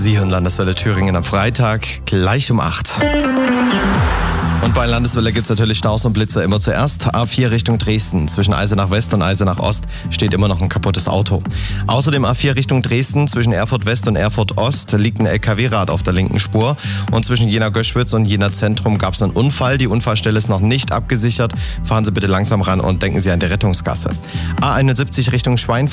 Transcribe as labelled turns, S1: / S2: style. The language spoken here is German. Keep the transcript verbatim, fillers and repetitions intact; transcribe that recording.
S1: Sie hören Landeswelle Thüringen am Freitag, gleich um acht. Und bei Landeswelle gibt es natürlich Staus und Blitzer immer zuerst. A vier Richtung Dresden. Zwischen Eisenach West und Eisenach Ost steht immer noch ein kaputtes Auto. Außerdem A vier Richtung Dresden. Zwischen Erfurt West und Erfurt Ost liegt ein L K W-Rad auf der linken Spur. Und zwischen Jena-Göschwitz und Jena-Zentrum gab es einen Unfall. Die Unfallstelle ist noch nicht abgesichert. Fahren Sie bitte langsam ran und denken Sie an die Rettungsgasse. A einundsiebzig Richtung Schweinfurt.